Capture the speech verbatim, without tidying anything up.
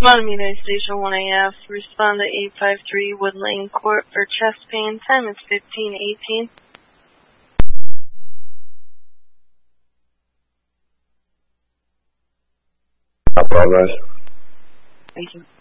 Monterey Station one A F, respond to eight five three Wood Lane Court for chest pain. Time is fifteen eighteen. I apologize. Thank you.